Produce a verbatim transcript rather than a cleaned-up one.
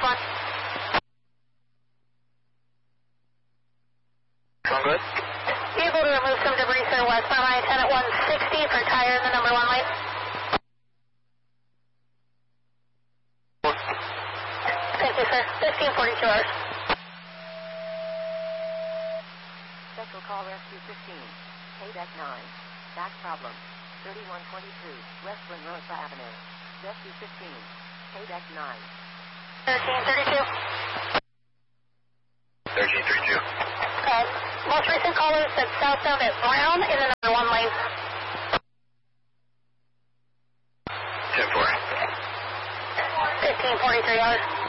one. Going good? Be able to remove some debris, sir, westbound I ten at one sixty for tire in the number one lane. Thank you, sir. fifteen forty-two hours. Special call Rescue fifteen. Payback nine. Back problem. thirty-one twenty-two West Monrosa Avenue. Rescue fifteen. Payback nine. thirteen thirty-two. thirteen thirty-two. Uh, most recent caller said southbound at Brown in the number one lane. ten four. fifteen forty-three hours.